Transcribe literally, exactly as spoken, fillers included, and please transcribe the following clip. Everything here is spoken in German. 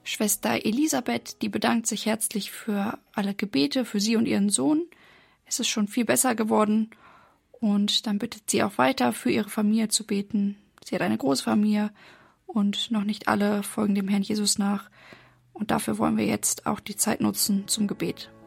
Schwester Elisabeth, die bedankt sich herzlich für alle Gebete, für sie und ihren Sohn. Es ist schon viel besser geworden. Und dann bittet sie auch weiter, für ihre Familie zu beten. Sie hat eine Großfamilie und noch nicht alle folgen dem Herrn Jesus nach. Und dafür wollen wir jetzt auch die Zeit nutzen zum Gebet.